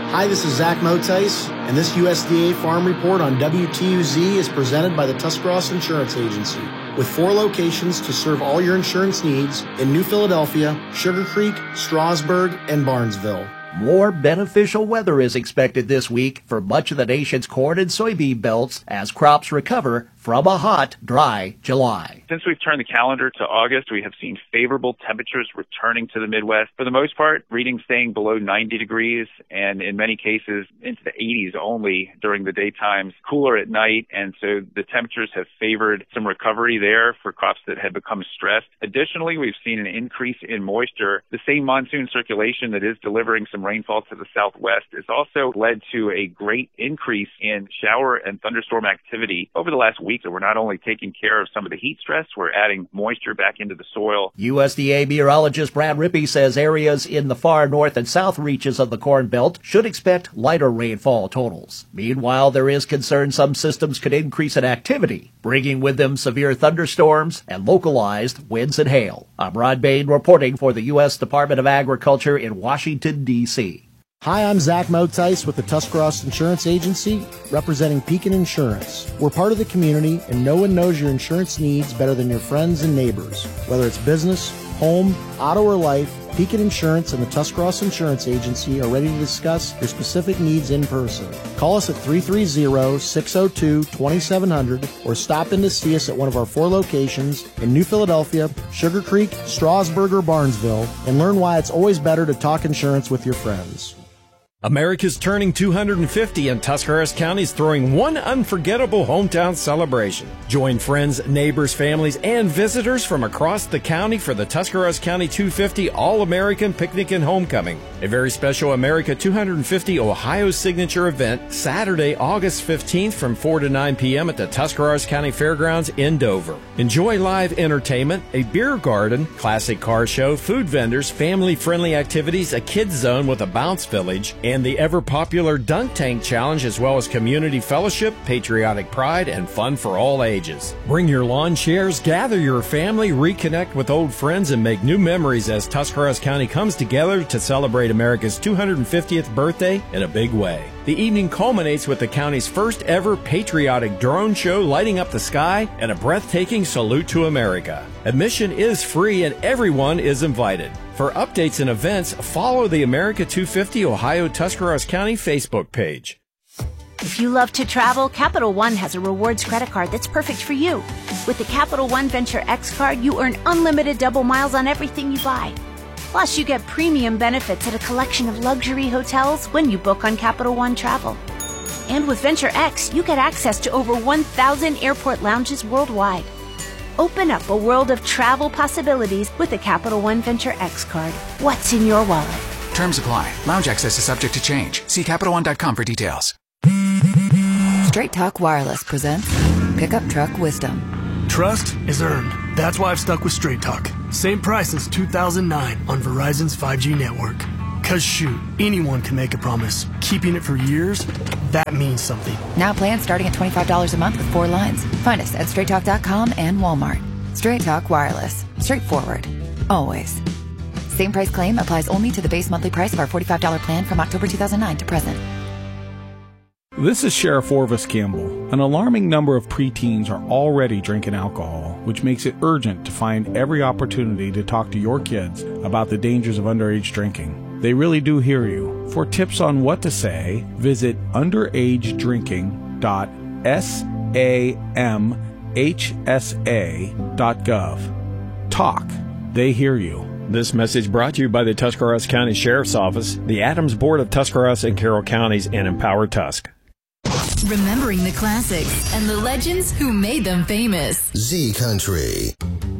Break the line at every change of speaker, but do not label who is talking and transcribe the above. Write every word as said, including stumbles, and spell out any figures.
Hi, this is Zach Motice, and this U S D A Farm Report on W T U Z is presented by the Tuscarawas Insurance Agency. With four locations to serve all your insurance needs in New Philadelphia, Sugar Creek, Strasburg, and Barnesville.
More beneficial weather is expected this week for much of the nation's corn and soybean belts as crops recover from a hot, dry July.
Since we've turned the calendar to August, we have seen favorable temperatures returning to the Midwest. For the most part, readings staying below ninety degrees and in many cases into the eighties only during the daytimes, cooler at night. And so the temperatures have favored some recovery there for crops that had become stressed. Additionally, we've seen an increase in moisture. The same monsoon circulation that is delivering some rainfall to the southwest has also led to a great increase in shower and thunderstorm activity over the last week. So we're not only taking care of some of the heat stress, we're adding moisture back into the soil.
U S D A meteorologist Brad Rippey says areas in the far north and south reaches of the Corn Belt should expect lighter rainfall totals. Meanwhile, there is concern some systems could increase in activity, bringing with them severe thunderstorms and localized winds and hail. I'm Rod Bain reporting for the U S Department of Agriculture in Washington, D C
Hi, I'm Zach Motice with the Tuscarawas Insurance Agency, representing Pekin Insurance. We're part of the community, and no one knows your insurance needs better than your friends and neighbors. Whether it's business, home, auto, or life, Pekin Insurance and the Tuscarawas Insurance Agency are ready to discuss your specific needs in person. Call us at three three zero, six zero two, two seven zero zero or stop in to see us at one of our four locations in New Philadelphia, Sugar Creek, Strasburg, or Barnesville, and learn why it's always better to talk insurance with your friends.
America's turning two hundred fifty, and Tuscarawas County is throwing one unforgettable hometown celebration. Join friends, neighbors, families, and visitors from across the county for the Tuscarawas County two fifty All-American Picnic and Homecoming, a very special America two hundred fifty Ohio Signature event, Saturday, August fifteenth from four to nine p.m. at the Tuscarawas County Fairgrounds in Dover. Enjoy live entertainment, a beer garden, classic car show, food vendors, family-friendly activities, a kids zone with a bounce village, and the ever-popular Dunk Tank Challenge, as well as community fellowship, patriotic pride, and fun for all ages. Bring your lawn chairs, gather your family, reconnect with old friends, and make new memories as Tuscarawas County comes together to celebrate America's two hundred fiftieth birthday in a big way. The evening culminates with the county's first ever patriotic drone show lighting up the sky and a breathtaking salute to America. Admission is free and everyone is invited. For updates and events, follow the America two fifty Ohio Tuscarawas County Facebook page.
If you love to travel, Capital One has a rewards credit card that's perfect for you. With the Capital One Venture X card, you earn unlimited double miles on everything you buy. Plus, you get premium benefits at a collection of luxury hotels when you book on Capital One Travel. And with Venture X, you get access to over one thousand airport lounges worldwide. Open up a world of travel possibilities with the Capital One Venture X card. What's in your wallet?
Terms apply. Lounge access is subject to change. See Capital One dot com for details.
Straight Talk Wireless presents Pickup Truck Wisdom.
Trust is earned. That's why I've stuck with Straight Talk. Same price since two thousand nine on Verizon's five G network. Cause shoot, anyone can make a promise. Keeping it for years, that means something.
Now plans starting at twenty-five dollars a month with four lines. Find us at straight talk dot com and Walmart. Straight Talk Wireless. Straightforward. Always. Same price claim applies only to the base monthly price of our forty-five dollars plan from October two thousand nine to present.
This is Sheriff Orvis Campbell. An alarming number of preteens are already drinking alcohol, which makes it urgent to find every opportunity to talk to your kids about the dangers of underage drinking. They really do hear you. For tips on what to say, visit underage drinking dot samhsa dot gov. Talk. They hear you.
This message brought to you by the Tuscarawas County Sheriff's Office, the Adams Board of Tuscarawas and Carroll Counties, and Empower Tusk.
Remembering the classics and the legends who made them famous.
Z Country.